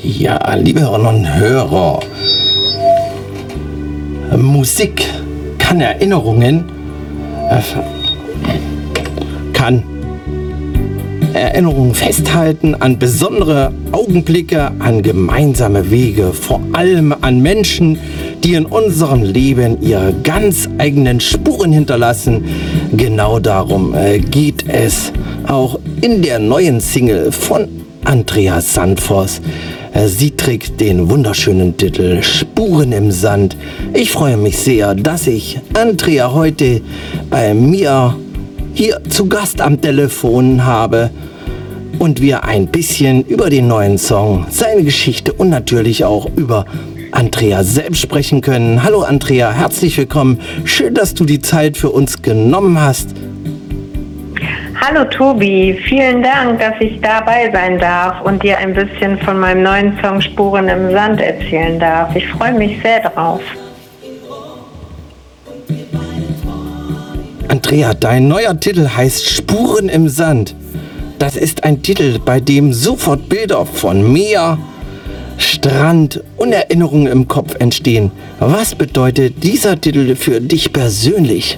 Ja, liebe Hörerinnen und Hörer, Musik kann Erinnerungen festhalten an besondere Augenblicke, an gemeinsame Wege, vor allem an Menschen, die in unserem Leben ihre ganz eigenen Spuren hinterlassen. Genau darum geht es auch in der neuen Single von Andrea Sandvoss. Sie trägt den wunderschönen Titel Spuren im Sand. Ich freue mich sehr, dass ich Andrea heute bei mir hier zu Gast am Telefon habe und wir ein bisschen über den neuen Song, seine Geschichte und natürlich auch über Andrea selbst sprechen können. Hallo Andrea, herzlich willkommen. Schön, dass du die Zeit für uns genommen hast. Hallo Tobi, vielen Dank, dass ich dabei sein darf und dir ein bisschen von meinem neuen Song Spuren im Sand erzählen darf. Ich freue mich sehr drauf. Andrea, dein neuer Titel heißt Spuren im Sand. Das ist ein Titel, bei dem sofort Bilder von Meer, Strand und Erinnerungen im Kopf entstehen. Was bedeutet dieser Titel für dich persönlich?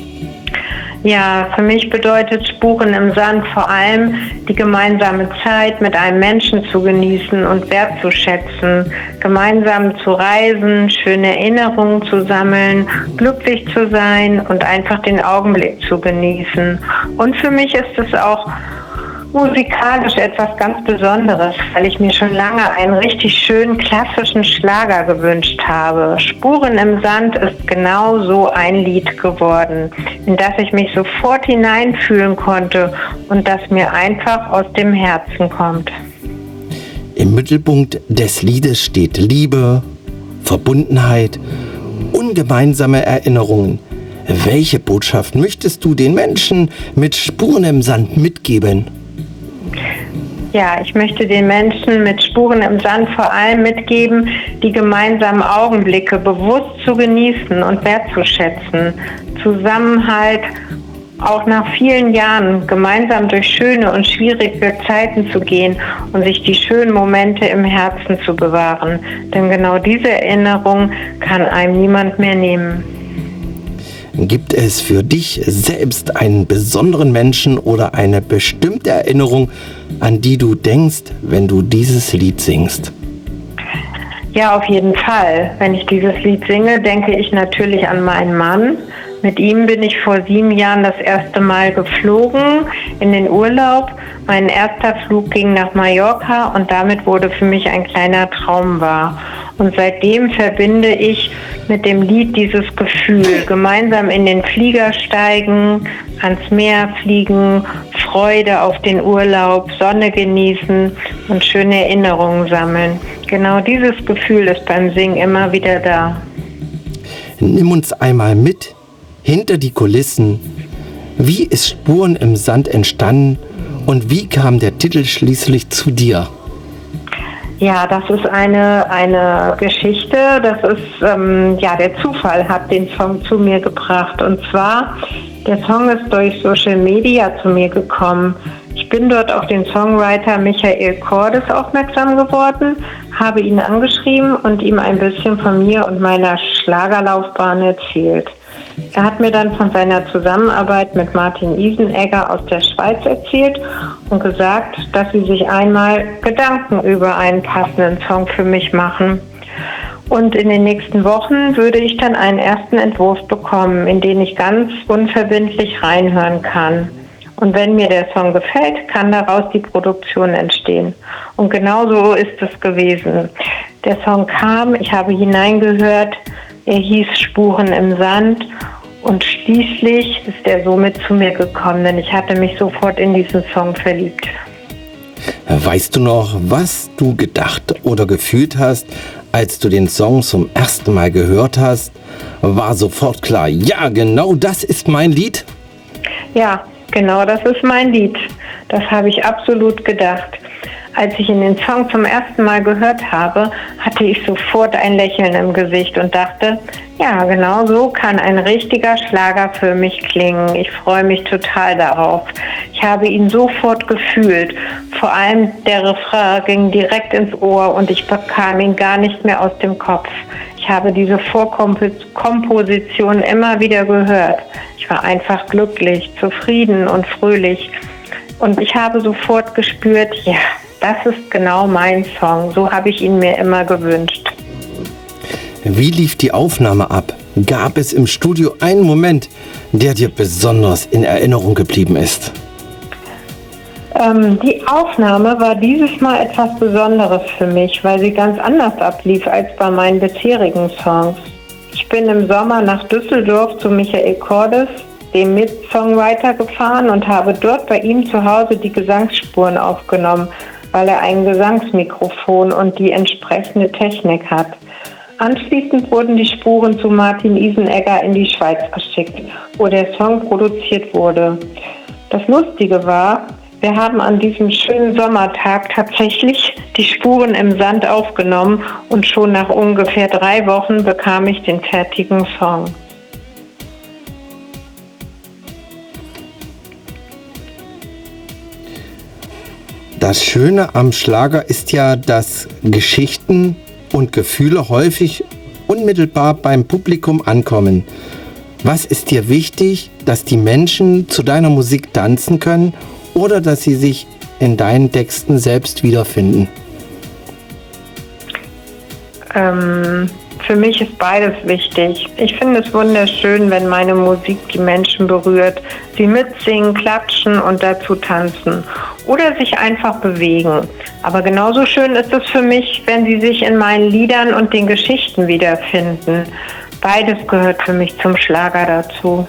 Ja, für mich bedeutet Spuren im Sand vor allem, die gemeinsame Zeit mit einem Menschen zu genießen und wertzuschätzen, gemeinsam zu reisen, schöne Erinnerungen zu sammeln, glücklich zu sein und einfach den Augenblick zu genießen. Und für mich ist es auch musikalisch etwas ganz Besonderes, weil ich mir schon lange einen richtig schönen klassischen Schlager gewünscht habe. Spuren im Sand ist genau so ein Lied geworden, in das ich mich sofort hineinfühlen konnte und das mir einfach aus dem Herzen kommt. Im Mittelpunkt des Liedes steht Liebe, Verbundenheit und gemeinsame Erinnerungen. Welche Botschaft möchtest du den Menschen mit Spuren im Sand mitgeben? Ja, ich möchte den Menschen mit Spuren im Sand vor allem mitgeben, die gemeinsamen Augenblicke bewusst zu genießen und wertzuschätzen. Zusammenhalt, auch nach vielen Jahren gemeinsam durch schöne und schwierige Zeiten zu gehen und sich die schönen Momente im Herzen zu bewahren. Denn genau diese Erinnerung kann einem niemand mehr nehmen. Gibt es für dich selbst einen besonderen Menschen oder eine bestimmte Erinnerung, an die du denkst, wenn du dieses Lied singst? Ja, auf jeden Fall. Wenn ich dieses Lied singe, denke ich natürlich an meinen Mann. Mit ihm bin ich vor 7 Jahren das erste Mal geflogen in den Urlaub. Mein erster Flug ging nach Mallorca und damit wurde für mich ein kleiner Traum wahr. Und seitdem verbinde ich mit dem Lied dieses Gefühl. Gemeinsam in den Flieger steigen, ans Meer fliegen, Freude auf den Urlaub, Sonne genießen und schöne Erinnerungen sammeln. Genau dieses Gefühl ist beim Singen immer wieder da. Nimm uns einmal mit hinter die Kulissen. Wie ist Spuren im Sand entstanden und wie kam der Titel schließlich zu dir? Ja, das ist eine Geschichte. Das ist, der Zufall hat den Song zu mir gebracht. Und zwar, der Song ist durch Social Media zu mir gekommen. Ich bin dort auf den Songwriter Michael Cordes aufmerksam geworden, habe ihn angeschrieben und ihm ein bisschen von mir und meiner Schlagerlaufbahn erzählt. Er hat mir dann von seiner Zusammenarbeit mit Martin Isenegger aus der Schweiz erzählt und gesagt, dass sie sich einmal Gedanken über einen passenden Song für mich machen. Und in den nächsten Wochen würde ich dann einen ersten Entwurf bekommen, in den ich ganz unverbindlich reinhören kann. Und wenn mir der Song gefällt, kann daraus die Produktion entstehen. Und genau so ist es gewesen. Der Song kam, ich habe hineingehört, er hieß Spuren im Sand und schließlich ist er somit zu mir gekommen, denn ich hatte mich sofort in diesen Song verliebt. Weißt du noch, was du gedacht oder gefühlt hast, als du den Song zum ersten Mal gehört hast? War sofort klar, ja, genau das ist mein Lied? Ja, genau das ist mein Lied. Das habe ich absolut gedacht. Als ich in den Song zum ersten Mal gehört habe, hatte ich sofort ein Lächeln im Gesicht und dachte, ja, genau so kann ein richtiger Schlager für mich klingen. Ich freue mich total darauf. Ich Ich habe ihn sofort gefühlt. Vor allem der Refrain ging direkt ins Ohr und ich bekam ihn gar nicht mehr aus dem Kopf. Ich habe diese Vorkomposition immer wieder gehört. Ich war einfach glücklich, zufrieden und fröhlich. Und ich habe sofort gespürt, ja, das ist genau mein Song. So habe ich ihn mir immer gewünscht. Wie lief die Aufnahme ab? Gab es im Studio einen Moment, der dir besonders in Erinnerung geblieben ist? Die Aufnahme war dieses Mal etwas Besonderes für mich, weil sie ganz anders ablief als bei meinen bisherigen Songs. Ich bin im Sommer nach Düsseldorf zu Michael Cordes, dem Mitsongwriter, gefahren und habe dort bei ihm zu Hause die Gesangsspuren aufgenommen, weil er ein Gesangsmikrofon und die entsprechende Technik hat. Anschließend wurden die Spuren zu Martin Isenegger in die Schweiz geschickt, wo der Song produziert wurde. Das Lustige war, wir haben an diesem schönen Sommertag tatsächlich die Spuren im Sand aufgenommen und schon nach ungefähr 3 Wochen bekam ich den fertigen Song. Das Schöne am Schlager ist ja, dass Geschichten und Gefühle häufig unmittelbar beim Publikum ankommen. Was ist dir wichtig, dass die Menschen zu deiner Musik tanzen können oder dass sie sich in deinen Texten selbst wiederfinden? Für mich ist beides wichtig. Ich finde es wunderschön, wenn meine Musik die Menschen berührt, sie mitsingen, klatschen und dazu tanzen oder sich einfach bewegen. Aber genauso schön ist es für mich, wenn sie sich in meinen Liedern und den Geschichten wiederfinden. Beides gehört für mich zum Schlager dazu.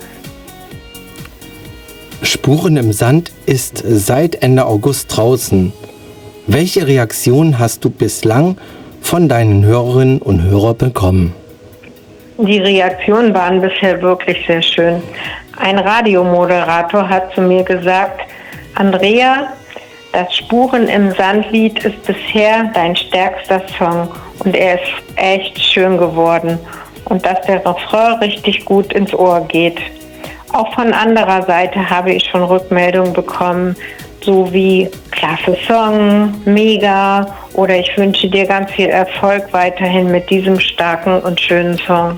Spuren im Sand ist seit Ende August draußen. Welche Reaktionen hast du bislang von deinen Hörerinnen und Hörern bekommen? Die Reaktionen waren bisher wirklich sehr schön. Ein Radiomoderator hat zu mir gesagt: Andrea, das Spuren im Sand-Lied ist bisher dein stärkster Song und er ist echt schön geworden und dass der Refrain richtig gut ins Ohr geht. Auch von anderer Seite habe ich schon Rückmeldungen bekommen, so wie klasse Song, mega oder ich wünsche dir ganz viel Erfolg weiterhin mit diesem starken und schönen Song.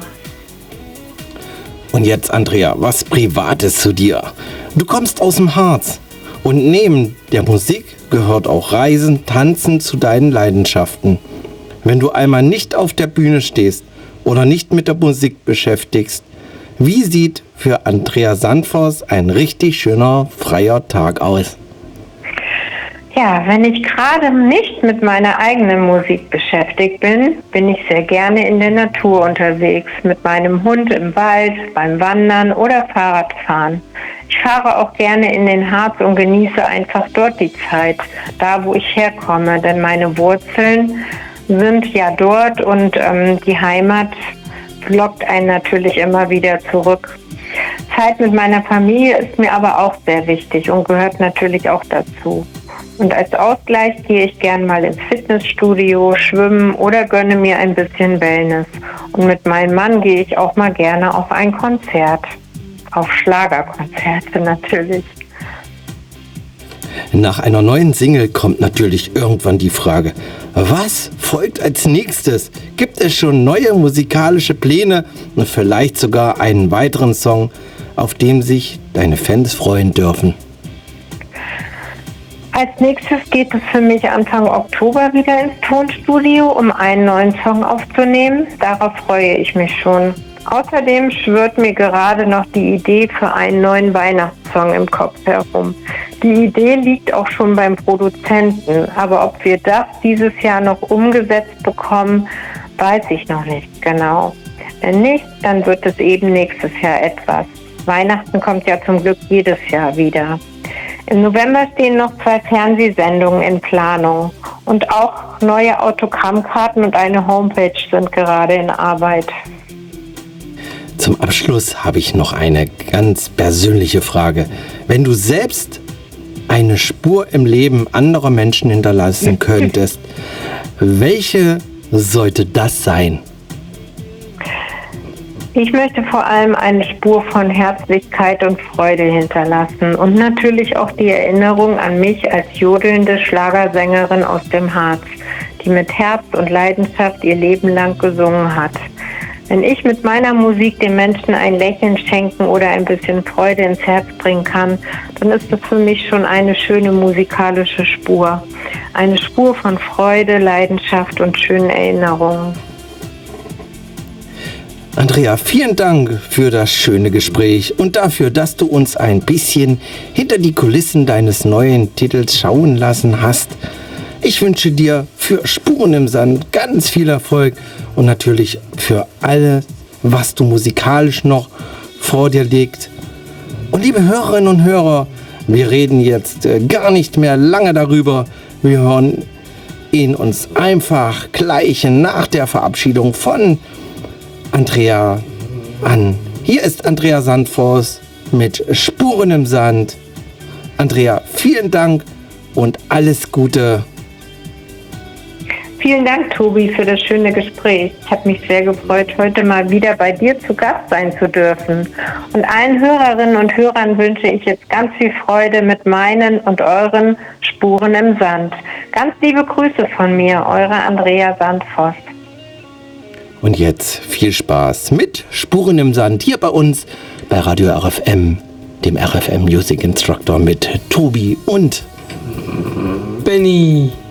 Und jetzt, Andrea, was Privates zu dir. Du kommst aus dem Harz und neben der Musik gehört auch Reisen, Tanzen zu deinen Leidenschaften. Wenn du einmal nicht auf der Bühne stehst oder nicht mit der Musik beschäftigst, wie sieht für Andrea Sandvoss ein richtig schöner, freier Tag aus? Ja, wenn ich gerade nicht mit meiner eigenen Musik beschäftigt bin, bin ich sehr gerne in der Natur unterwegs, mit meinem Hund im Wald, beim Wandern oder Fahrradfahren. Ich fahre auch gerne in den Harz und genieße einfach dort die Zeit, da wo ich herkomme, denn meine Wurzeln sind ja dort und die Heimat lockt einen natürlich immer wieder zurück. Zeit mit meiner Familie ist mir aber auch sehr wichtig und gehört natürlich auch dazu. Und als Ausgleich gehe ich gern mal ins Fitnessstudio, schwimmen oder gönne mir ein bisschen Wellness. Und mit meinem Mann gehe ich auch mal gerne auf ein Konzert. Auf Schlagerkonzerte natürlich. Nach einer neuen Single kommt natürlich irgendwann die Frage: Was folgt als nächstes? Gibt es schon neue musikalische Pläne und vielleicht sogar einen weiteren Song, auf dem sich deine Fans freuen dürfen? Als nächstes geht es für mich Anfang Oktober wieder ins Tonstudio, um einen neuen Song aufzunehmen. Darauf freue ich mich schon. Außerdem schwirrt mir gerade noch die Idee für einen neuen Weihnachtssong im Kopf herum. Die Idee liegt auch schon beim Produzenten, aber ob wir das dieses Jahr noch umgesetzt bekommen, weiß ich noch nicht genau. Wenn nicht, dann wird es eben nächstes Jahr etwas. Weihnachten kommt ja zum Glück jedes Jahr wieder. Im November stehen noch 2 Fernsehsendungen in Planung und auch neue Autogrammkarten und eine Homepage sind gerade in Arbeit. Zum Abschluss habe ich noch eine ganz persönliche Frage. Wenn du selbst eine Spur im Leben anderer Menschen hinterlassen könntest, welche sollte das sein? Ich möchte vor allem eine Spur von Herzlichkeit und Freude hinterlassen und natürlich auch die Erinnerung an mich als jodelnde Schlagersängerin aus dem Harz, die mit Herz und Leidenschaft ihr Leben lang gesungen hat. Wenn ich mit meiner Musik den Menschen ein Lächeln schenken oder ein bisschen Freude ins Herz bringen kann, dann ist das für mich schon eine schöne musikalische Spur. Eine Spur von Freude, Leidenschaft und schönen Erinnerungen. Andrea, vielen Dank für das schöne Gespräch und dafür, dass du uns ein bisschen hinter die Kulissen deines neuen Titels schauen lassen hast. Ich wünsche dir für Spuren im Sand ganz viel Erfolg und natürlich für alles, was du musikalisch noch vor dir liegt. Und liebe Hörerinnen und Hörer, wir reden jetzt gar nicht mehr lange darüber. Wir hören ihn uns einfach gleich nach der Verabschiedung von Andrea an. Hier ist Andrea Sandvoss mit Spuren im Sand. Andrea, vielen Dank und alles Gute. Vielen Dank, Tobi, für das schöne Gespräch. Ich habe mich sehr gefreut, heute mal wieder bei dir zu Gast sein zu dürfen. Und allen Hörerinnen und Hörern wünsche ich jetzt ganz viel Freude mit meinen und euren Spuren im Sand. Ganz liebe Grüße von mir, eure Andrea Sandvoss. Und jetzt viel Spaß mit Spuren im Sand hier bei uns bei Radio RFM, dem RFM Music Instructor mit Tobi und Benny.